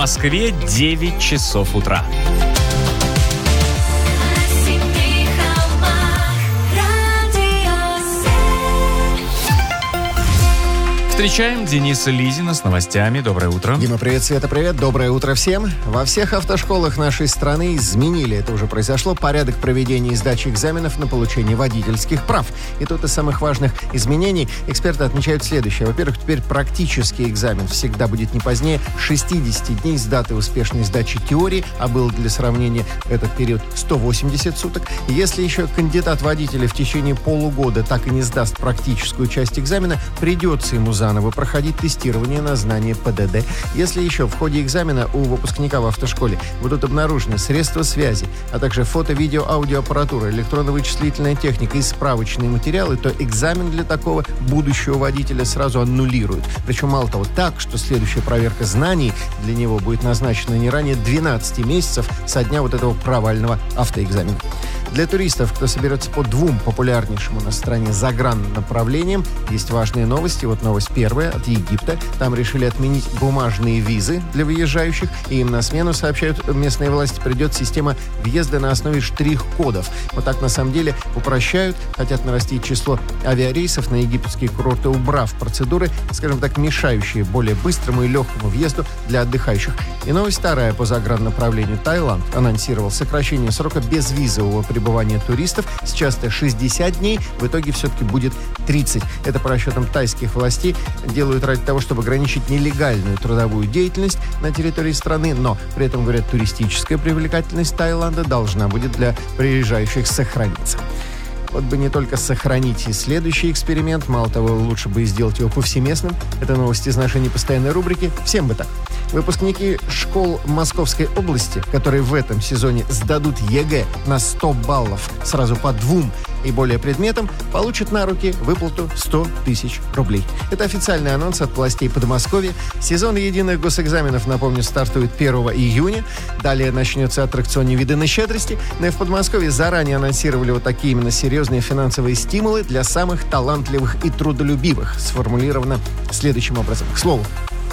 Москве 9 часов утра. Встречаем Дениса Лизина с новостями. Доброе утро. Дима, привет, Света, привет. Доброе утро всем. Во всех автошколах нашей страны изменили, это уже произошло, порядок проведения и сдачи экзаменов на получение водительских прав. И тут из самых важных изменений эксперты отмечают следующее. Во-первых, теперь практический экзамен всегда будет не позднее 60 дней с даты успешной сдачи теории, а был для сравнения этот период 180 суток. Если еще кандидат водителя в течение полугода так и не сдаст практическую часть экзамена, придется ему заново проходить тестирование на знание ПДД. Если еще в ходе экзамена у выпускника в автошколе будут обнаружены средства связи, а также фото, видео, аудиоаппаратура, электронно-вычислительная техника и справочные материалы, то экзамен для такого будущего водителя сразу аннулируют. Причем мало того, так, что следующая проверка знаний для него будет назначена не ранее 12 месяцев со дня вот этого провального автоэкзамена. Для туристов, кто соберется по двум популярнейшим у нас в стране заграннаправлениям, есть важные новости. Вот новость первая от Египта. Там решили отменить бумажные визы для выезжающих, и им на смену, сообщают местные власти, придет система въезда на основе штрих-кодов. Вот так на самом деле упрощают, хотят нарастить число авиарейсов на египетские курорты, убрав процедуры, скажем так, мешающие более быстрому и легкому въезду для отдыхающих. И новость вторая по заграннаправлению. Таиланд анонсировал сокращение срока безвизового пребывания туристов. Сейчас-то 60 дней, в итоге все-таки будет 30. Это по расчетам тайских властей делают ради того, чтобы ограничить нелегальную трудовую деятельность на территории страны, но при этом, говорят, туристическая привлекательность Таиланда должна будет для приезжающих сохраниться. Вот бы не только сохранить и следующий эксперимент, мало того, лучше бы и сделать его повсеместным. Это новости из нашей непостоянной рубрики «Всем бы так». Выпускники школ Московской области, которые в этом сезоне сдадут ЕГЭ на 100 баллов сразу по 2 и более предметам, получат на руки выплату 100 тысяч рублей. Это официальный анонс от властей Подмосковья. Сезон единых госэкзаменов, напомню, стартует 1 июня. Далее начнется аттракцион «Невиданной щедрости». Но и в Подмосковье заранее анонсировали вот такие именно серьезные финансовые стимулы для самых талантливых и трудолюбивых. Сформулировано следующим образом. К слову,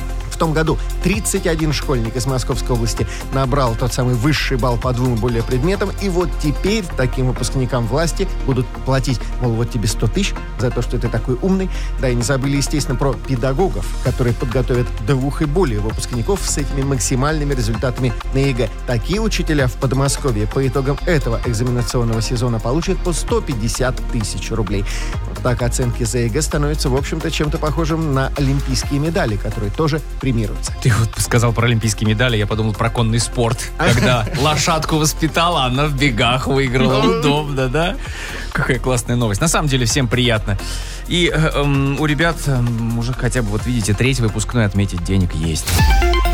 в том году 31 школьник из Московской области набрал тот самый высший балл по 2 и более предметам, и вот теперь таким выпускникам власти будут платить, мол, вот тебе 100 тысяч за то, что ты такой умный. Да, и не забыли, естественно, про педагогов, которые подготовят 2 и более выпускников с этими максимальными результатами на ЕГЭ. Такие учителя в Подмосковье по итогам этого экзаменационного сезона получат по 150 тысяч рублей. Вот так оценки за ЕГЭ становятся, в общем-то, чем-то похожим на олимпийские медали, которые тоже премируются. Ты вот сказал про олимпийские медали, я подумал про конный спорт. Когда лошадку воспитала, она в бегах выиграла. Удобно, да? Какая классная новость. На самом деле всем приятно. И у ребят уже хотя бы, вот видите, 3-й выпускной отметить денег есть.